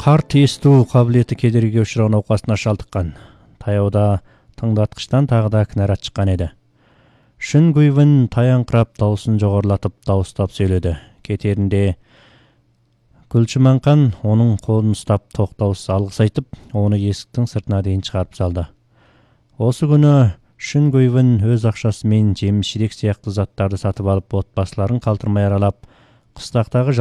Қарт есту қабілеті кедергіге ұшыраған науқасына шалдыққан. Таяуда тыңдатқыштан тағы да кінәрат шыққан еді. Шын Гуйвен таянқырап дауысын жоғарылатып дауыстап сөйледі. Кетерінде Гүлшіманқан оның қолын ұстап тоқтаусыз алғыс айтып, оны есіктің сыртына дейін шығарып салды. Осы күні Шын Гуйвен өз ақшасымен жеміс-жидек сияқты заттарды сатып алып, отбасыларын қалтырмай аралап, қыстақтағы